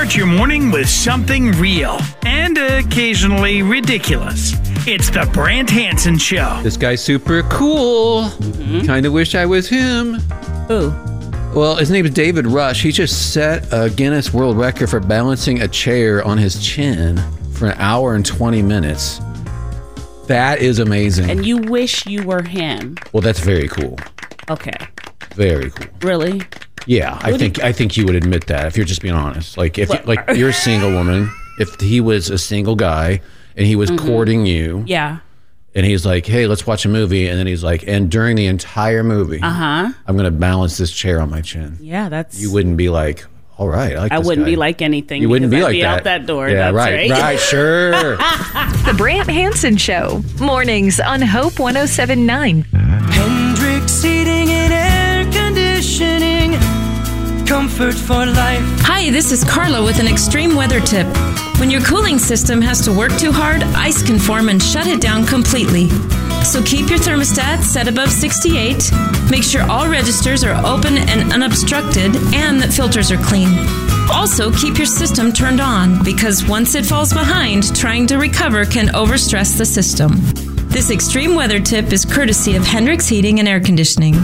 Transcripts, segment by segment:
Start your morning with something real and occasionally ridiculous. It's the Brant Hansen Show. This guy's super cool. Kind of wish I was him. Who? Well, his name is David Rush. He just set a Guinness World Record for balancing a chair on his chin for an hour and 20 minutes. That is amazing. And you wish you were him. Well, that's very cool. Okay. Very cool. Really? Yeah, I think you would admit that if you're just being honest. Like if you're a single woman, if he was a single guy and he was courting you. Yeah. And he's like, "Hey, let's watch a movie." And then he's like, "And during the entire movie, I'm going to balance this chair on my chin." Yeah, that's... You wouldn't be like, "All right, I like this wouldn't guy." be like anything. You wouldn't be I'd like be that. out that door. Yeah, That's right. Right, sure. The Brant Hansen Show. Mornings on Hope 107.9. Hendrix Heating and Air Conditioning. Comfort for life. Hi, this is Carla with an extreme weather tip. When your cooling system has to work too hard, ice can form and shut it down completely. So keep your thermostat set above 68, make sure all registers are open and unobstructed, and that filters are clean. Also, keep your system turned on, because once it falls behind, trying to recover can overstress the system. This extreme weather tip is courtesy of Hendrix Heating and Air Conditioning.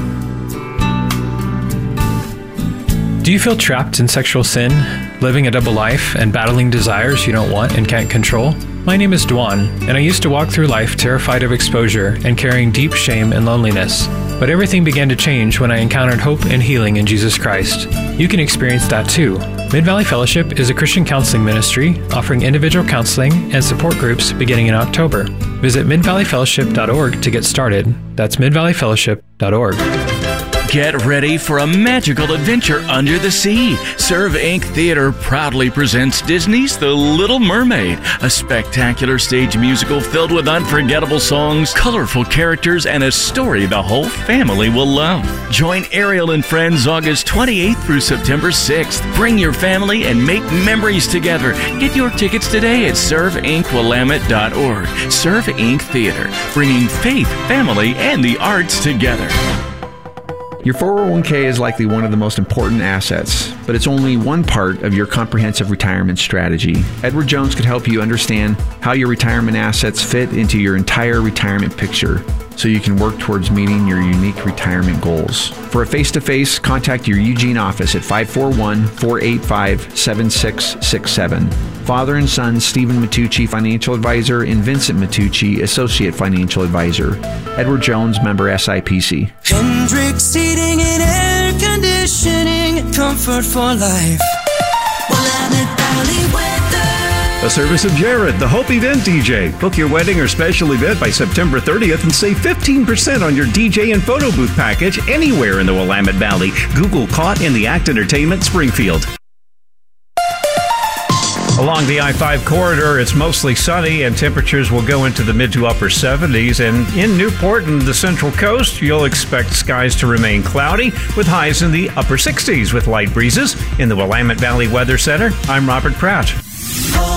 Do you feel trapped in sexual sin, living a double life, and battling desires you don't want and can't control? My name is Dwan, and I used to walk through life terrified of exposure and carrying deep shame and loneliness. But everything began to change when I encountered hope and healing in Jesus Christ. You can experience that too. Mid-Valley Fellowship is a Christian counseling ministry offering individual counseling and support groups beginning in October. Visit midvalleyfellowship.org to get started. That's midvalleyfellowship.org. Get ready for a magical adventure under the sea. Serve Inc. Theater proudly presents Disney's The Little Mermaid, a spectacular stage musical filled with unforgettable songs, colorful characters, and a story the whole family will love. Join Ariel and friends August 28th through September 6th. Bring your family and make memories together. Get your tickets today at serveinkwillamette.org. Serve Inc. Theater, bringing faith, family, and the arts together. Your 401k is likely one of the most important assets, but it's only one part of your comprehensive retirement strategy. Edward Jones could help you understand how your retirement assets fit into your entire retirement picture, so you can work towards meeting your unique retirement goals. For a face-to-face, contact your Eugene office at 541-485-7667. Father and son Stephen Matucci, Financial Advisor, and Vincent Matucci, Associate Financial Advisor. Edward Jones, member SIPC. Hendrix Heating and Air Conditioning. Comfort for life. Willamette Valley weather. A service of Jared, the Hope Event DJ. Book your wedding or special event by September 30th and save 15% on your DJ and photo booth package anywhere in the Willamette Valley. Google Caught in the Act Entertainment, Springfield. Along the I-5 corridor, it's mostly sunny and temperatures will go into the mid to upper 70s. And in Newport and the Central Coast, you'll expect skies to remain cloudy with highs in the upper 60s with light breezes. In the Willamette Valley Weather Center, I'm Robert Pratt.